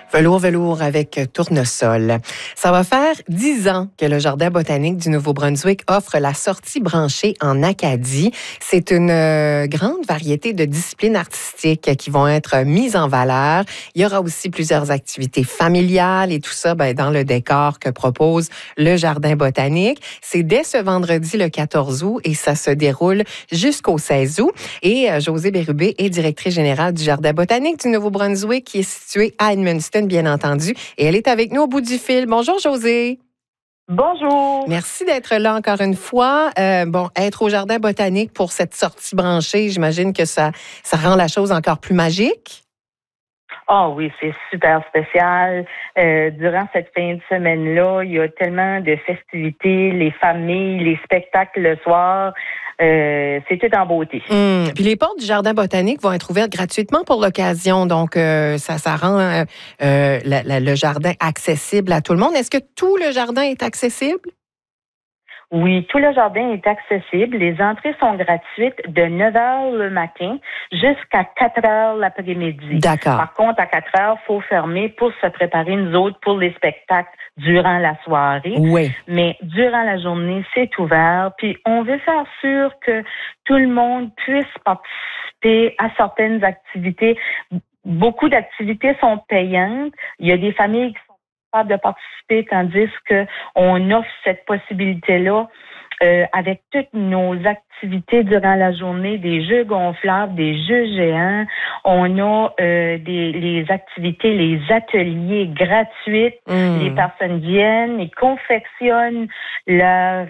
Velours avec tournesol. Ça va faire 10 ans que le Jardin botanique du Nouveau-Brunswick offre la sortie branchée en Acadie. C'est une grande variété de disciplines artistiques qui vont être mises en valeur. Il y aura aussi plusieurs activités familiales et tout ça dans le décor que propose le Jardin botanique. C'est dès ce vendredi le 14 août et ça se déroule jusqu'au 16 août. Et Josée Bérubé est directrice générale du Jardin botanique du Nouveau-Brunswick qui est situé à Edmundston, bien entendu. Et elle est avec nous au bout du fil. Bonjour, Josée. Bonjour. Merci d'être là encore une fois. Être au Jardin botanique pour cette sortie branchée, j'imagine que ça rend la chose encore plus magique. Ah oui, c'est super spécial. Durant cette fin de semaine-là, il y a tellement de festivités, les familles, les spectacles le soir. C'est tout en beauté. Puis les portes du Jardin botanique vont être ouvertes gratuitement pour l'occasion. Donc, ça rend le jardin accessible à tout le monde. Est-ce que tout le jardin est accessible? Oui, tout le jardin est accessible. Les entrées sont gratuites de 9 h le matin jusqu'à 4 h l'après-midi. D'accord. Par contre, à 4 h, il faut fermer pour se préparer, nous autres, pour les spectacles durant la soirée. Oui. Mais durant la journée, c'est ouvert. Puis, on veut faire sûr que tout le monde puisse participer à certaines activités. Beaucoup d'activités sont payantes. Il y a des familles qui sont capables de participer, tandis qu'on offre cette possibilité-là avec toutes nos activités durant la journée, des jeux gonflables, des jeux géants. On a les activités, les ateliers gratuits. Les personnes viennent et confectionnent leur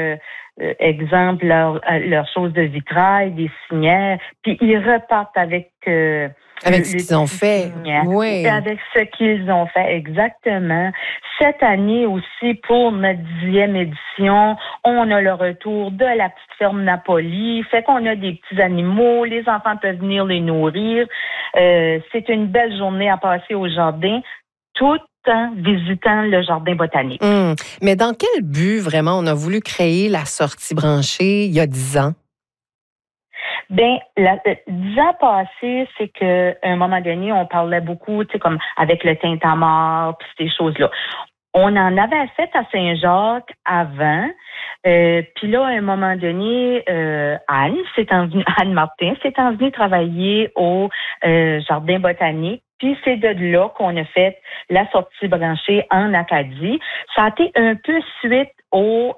leurs choses de vitrail, des signaires, puis ils repartent avec ce qu'ils ont fait. Oui. Avec ce qu'ils ont fait, exactement. Cette année aussi, pour notre 10e édition, on a le retour de la petite ferme Napoli. Fait qu'on a des petits animaux, les enfants peuvent venir les nourrir. C'est une belle journée à passer au jardin, tout en visitant le Jardin botanique. Mais dans quel but, vraiment, on a voulu créer la sortie branchée il y a 10 ans? 10 ans passés, c'est qu'à un moment donné, on parlait beaucoup, tu sais, comme avec le tintamarre, puis ces choses-là. On en avait fait à Saint-Jacques avant. Puis là, à un moment donné, Anne Martin s'est envenue travailler au Jardin botanique. Puis c'est de là qu'on a fait la sortie branchée en Acadie. Ça a été un peu suite au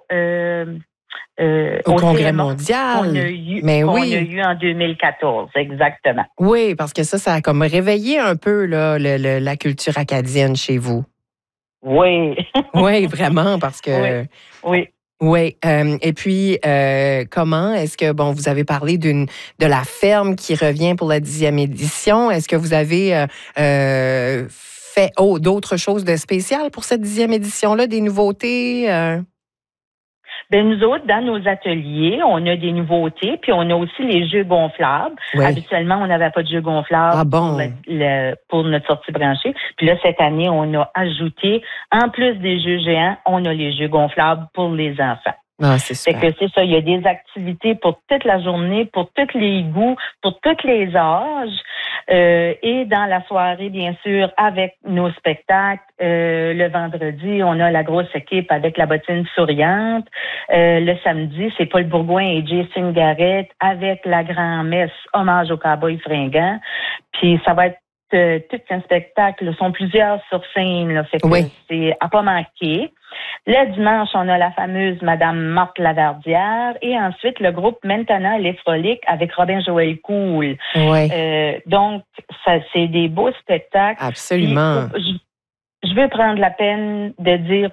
Congrès mondial. qu'on a eu en 2014, exactement. Oui, parce que ça a comme réveillé un peu là, la culture acadienne chez vous. Oui. Oui, vraiment, parce que... Oui. Oui. Et puis, comment est-ce que, vous avez parlé de la ferme qui revient pour la 10e édition. Est-ce que vous avez fait d'autres choses de spéciales pour cette 10e édition-là, des nouveautés? Nous autres, dans nos ateliers, on a des nouveautés, puis on a aussi les jeux gonflables. Oui. Habituellement, on n'avait pas de jeux gonflables pour notre sortie branchée. Puis là, cette année, on a ajouté, en plus des jeux géants, on a les jeux gonflables pour les enfants. Ah, c'est super. Fait que c'est ça, il y a des activités pour toute la journée, pour tous les goûts, pour tous les âges. Et dans la soirée, bien sûr, avec nos spectacles, le vendredi, on a la grosse équipe avec la bottine souriante. Le samedi, c'est Paul Bourgoin et Jason Garrett avec la grand-messe hommage aux cowboys fringants. Puis ça va être tout un spectacle. Ils sont plusieurs sur scène. Là, fait que c'est à pas manquer. Le dimanche, on a la fameuse Madame Marthe Laverdière et ensuite le groupe Maintenant les Froliques avec Robin Joël Cool. Oui. Donc, ça, c'est des beaux spectacles. Absolument. Puis, je veux prendre la peine de dire